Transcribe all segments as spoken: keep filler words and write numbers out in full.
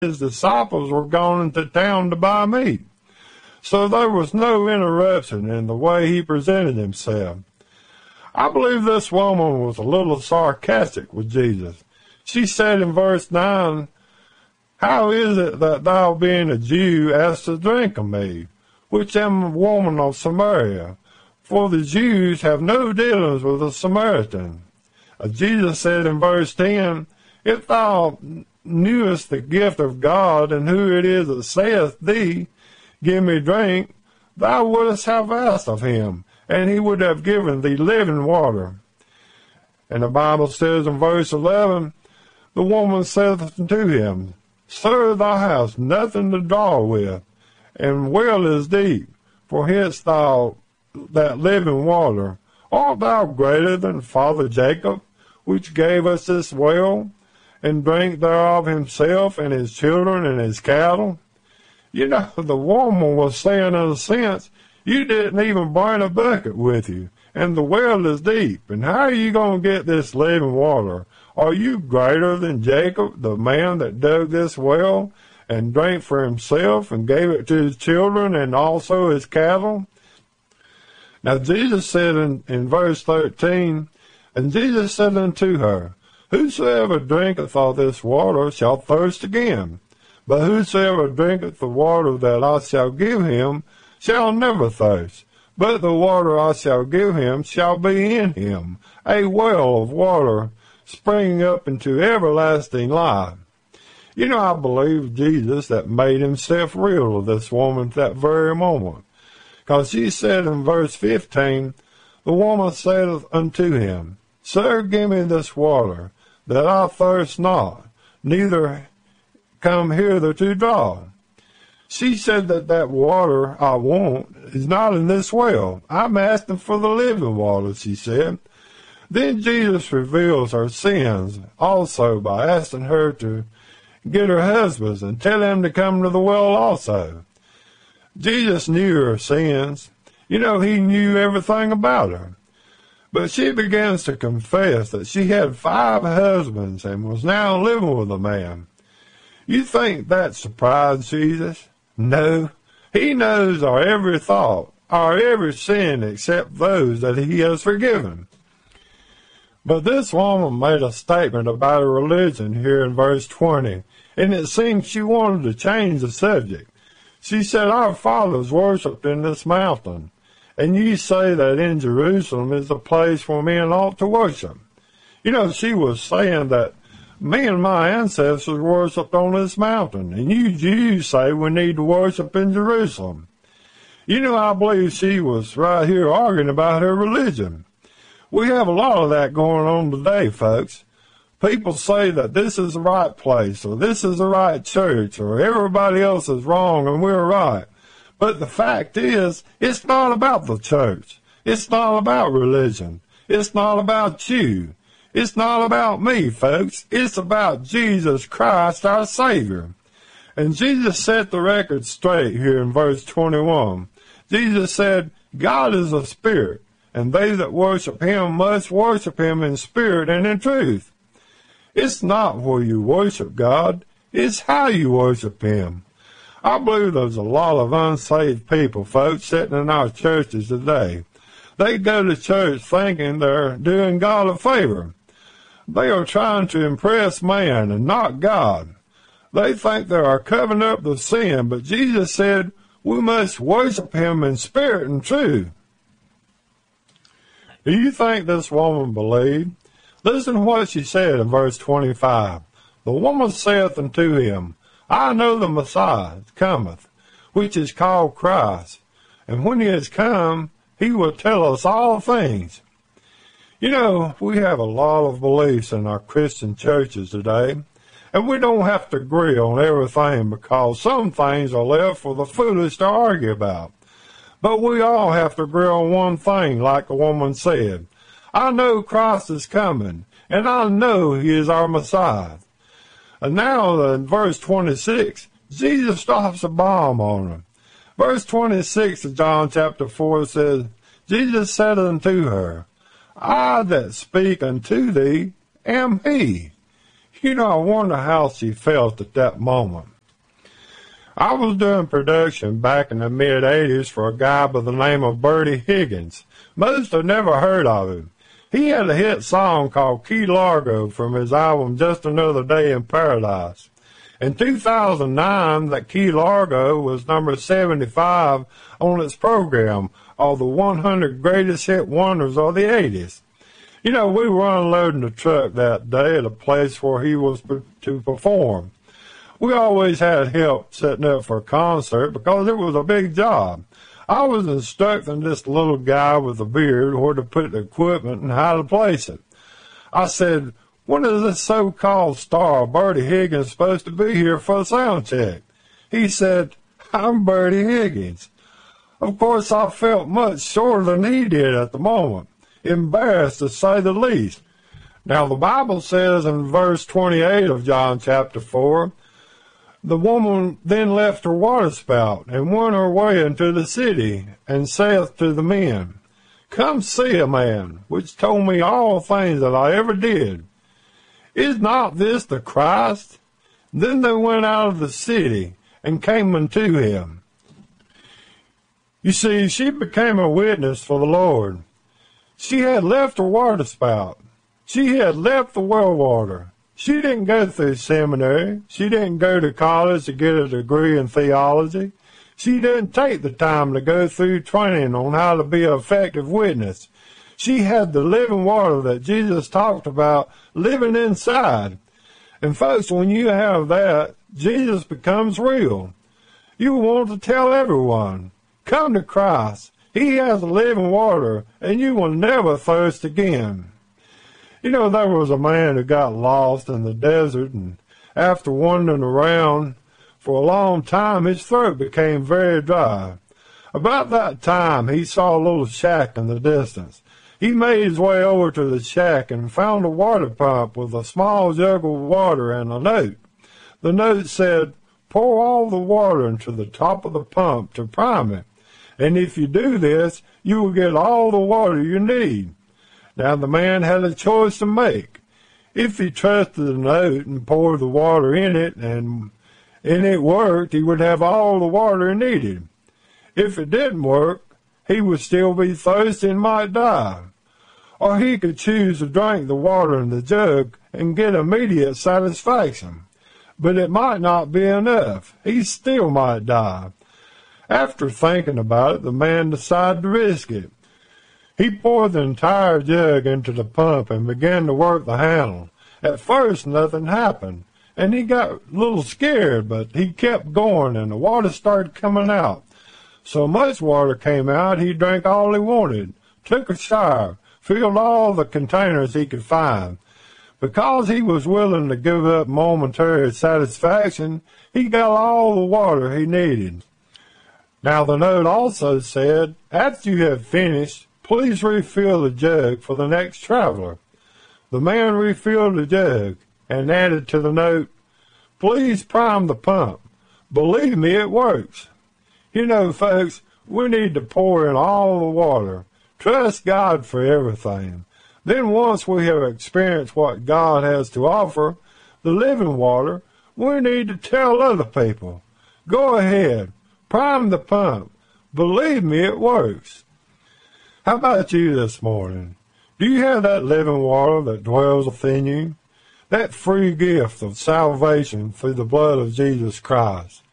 his disciples were gone into town to buy meat. So there was no interruption in the way he presented himself. I believe this woman was a little sarcastic with Jesus. She said in verse nine, "How is it that thou, being a Jew, askest to drink of me, which am a woman of Samaria? For the Jews have no dealings with the Samaritan." Uh, Jesus said in verse ten, "If thou knewest the gift of God, and who it is that saith thee, Give me drink, thou wouldst have asked of him, and he would have given thee living water." And the Bible says in verse eleven, "The woman saith unto him, Sir, thou hast nothing to draw with, and well is deep, for hence thou that living water. Art thou greater than Father Jacob, which gave us this well, and drank thereof himself, and his children, and his cattle?" You know, the woman was saying, in a sense, you didn't even bring a bucket with you, and the well is deep, and how are you going to get this living water? Are you greater than Jacob, the man that dug this well, and drank for himself, and gave it to his children, and also his cattle? Now Jesus said in, in verse thirteen, "And Jesus said unto her, Whosoever drinketh of this water shall thirst again. But whosoever drinketh the water that I shall give him shall never thirst. But the water I shall give him shall be in him, a well of water springing up into everlasting life." You know, I believe Jesus that made himself real to this woman at that very moment. Because she said in verse fifteen, "The woman said unto him, Sir, give me this water, that I thirst not, neither come hither to draw." She said that that water I want is not in this well. I'm asking for the living water, she said. Then Jesus reveals her sins also by asking her to get her husbands and tell him to come to the well also. Jesus knew her sins. You know, he knew everything about her. But she begins to confess that she had five husbands and was now living with a man. You think that surprised Jesus? No. He knows our every thought, our every sin except those that he has forgiven. But this woman made a statement about her religion here in verse twenty, and it seems she wanted to change the subject. She said, "Our fathers worshipped in this mountain, and you say that in Jerusalem is the place where men ought to worship." You know, she was saying that me and my ancestors worshipped on this mountain, and you Jews say we need to worship in Jerusalem. You know, I believe she was right here arguing about her religion. We have a lot of that going on today, folks. People say that this is the right place, or this is the right church, or everybody else is wrong and we're right. But the fact is, it's not about the church. It's not about religion. It's not about you. It's not about me, folks. It's about Jesus Christ, our Savior. And Jesus set the record straight here in verse twenty-one. Jesus said, "God is a spirit, and they that worship him must worship him in spirit and in truth." It's not where you worship God. It's how you worship him. I believe there's a lot of unsaved people, folks, sitting in our churches today. They go to church thinking they're doing God a favor. They are trying to impress man and not God. They think they are covering up the sin, but Jesus said we must worship him in spirit and truth. Do you think this woman believed? Listen to what she said in verse twenty-five. "The woman saith unto him, I know the Messiah cometh, which is called Christ, and when he is come, he will tell us all things." You know, we have a lot of beliefs in our Christian churches today, and we don't have to agree on everything because some things are left for the foolish to argue about. But we all have to agree on one thing, like the woman said. I know Christ is coming, and I know he is our Messiah. And now in verse twenty-six, Jesus drops a bomb on her. Verse twenty-six of John chapter four says, Jesus said unto her, I that speak unto thee am he. You know, I wonder how she felt at that moment. I was doing production back in the mid-eighties for a guy by the name of Bertie Higgins. Most have never heard of him. He had a hit song called Key Largo from his album Just Another Day in Paradise. In two thousand nine, that Key Largo was number seventy-five on its program of the one hundred Greatest Hit Wonders of the eighties. You know, we were unloading the truck that day at a place where he was to perform. We always had help setting up for a concert because it was a big job. I was instructing this little guy with a beard where to put the equipment and how to place it. I said, "When is this so-called star, Bertie Higgins, supposed to be here for the sound check?" He said, "I'm Bertie Higgins." Of course, I felt much shorter than he did at the moment, embarrassed to say the least. Now, the Bible says in verse twenty-eight of John chapter four, "The woman then left her water spout, and went her way into the city, and saith to the men, Come see a man, which told me all things that I ever did. Is not this the Christ? Then they went out of the city, and came unto him." You see, she became a witness for the Lord. She had left her water spout. She had left the well water. She didn't go through seminary. She didn't go to college to get a degree in theology. She didn't take the time to go through training on how to be an effective witness. She had the living water that Jesus talked about living inside. And folks, when you have that, Jesus becomes real. You want to tell everyone, come to Christ. He has living water, and you will never thirst again. You know, there was a man who got lost in the desert, and after wandering around for a long time, his throat became very dry. About that time, he saw a little shack in the distance. He made his way over to the shack and found a water pump with a small jug of water and a note. The note said, "Pour all the water into the top of the pump to prime it, and if you do this, you will get all the water you need." Now, the man had a choice to make. If he trusted the note and poured the water in it, and, and it worked, he would have all the water he needed. If it didn't work, he would still be thirsty and might die. Or he could choose to drink the water in the jug and get immediate satisfaction. But it might not be enough. He still might die. After thinking about it, the man decided to risk it. He poured the entire jug into the pump and began to work the handle. At first, nothing happened, and he got a little scared, but he kept going, and the water started coming out. So much water came out, he drank all he wanted, took a shower, filled all the containers he could find. Because he was willing to give up momentary satisfaction, he got all the water he needed. Now, the note also said, "After you have finished, please refill the jug for the next traveler." The man refilled the jug and added to the note, "Please prime the pump. Believe me, it works." You know, folks, we need to pour in all the water. Trust God for everything. Then once we have experienced what God has to offer, the living water, we need to tell other people. Go ahead, prime the pump. Believe me, it works. How about you this morning? Do you have that living water that dwells within you? That free gift of salvation through the blood of Jesus Christ.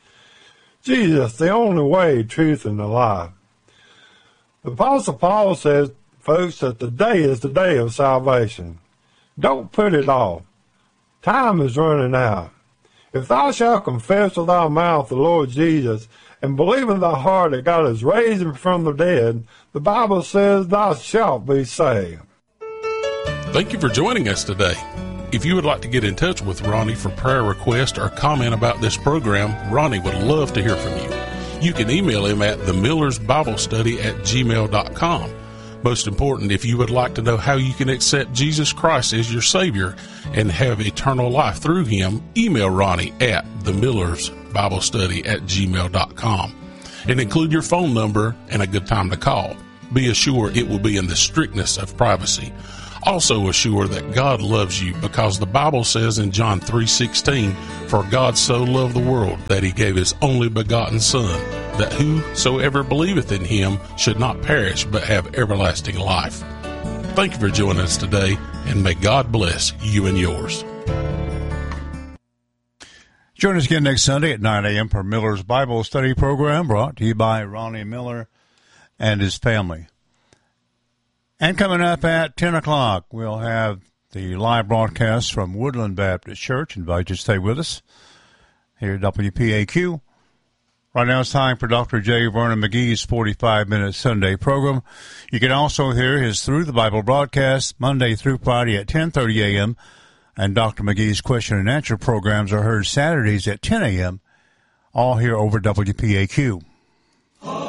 Jesus, the only way, truth, and the life. The Apostle Paul says, folks, that the day is the day of salvation. Don't put it off. Time is running out. If thou shalt confess with thy mouth the Lord Jesus, and believe in thy heart that God has raised him from the dead, the Bible says thou shalt be saved. Thank you for joining us today. If you would like to get in touch with Ronnie for prayer request or comment about this program, Ronnie would love to hear from you. You can email him at the millers bible study at gmail dot com. Most important, if you would like to know how you can accept Jesus Christ as your Savior and have eternal life through him, email Ronnie at the millers bible study at gmail dot com and include your phone number and a good time to call. Be assured it will be in the strictness of privacy. Also assure that God loves you, because the Bible says in John three sixteen, "For God so loved the world that he gave his only begotten Son, that whosoever believeth in him should not perish but have everlasting life." Thank you for joining us today, and may God bless you and yours. Join us again next Sunday at nine a.m. for Miller's Bible Study Program, brought to you by Ronnie Miller and his family. And coming up at ten o'clock, we'll have the live broadcast from Woodland Baptist Church. Invite you to stay with us here at W P A Q. Right now it's time for Doctor J. Vernon McGee's forty-five minute Sunday program. You can also hear his Through the Bible broadcast Monday through Friday at ten thirty a.m., and Doctor McGee's question and answer programs are heard Saturdays at ten a.m., all here over W P A Q.